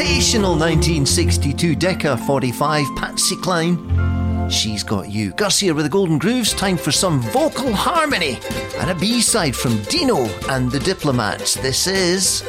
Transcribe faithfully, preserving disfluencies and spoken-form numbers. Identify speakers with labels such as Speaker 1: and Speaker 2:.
Speaker 1: Sensational nineteen sixty-two Decca forty-five, Patsy Cline. She's Got You. Gus here with the Golden Grooves. Time for some vocal harmony and a B-side from Dino and the Diplomats. This is